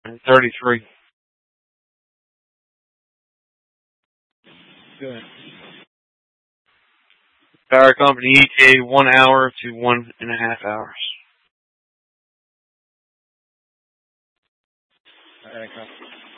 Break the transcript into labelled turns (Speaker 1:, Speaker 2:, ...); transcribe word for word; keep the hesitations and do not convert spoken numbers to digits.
Speaker 1: and thirty-three.
Speaker 2: Good.
Speaker 1: Power company E T A one hour to one and a half hours.
Speaker 2: All right,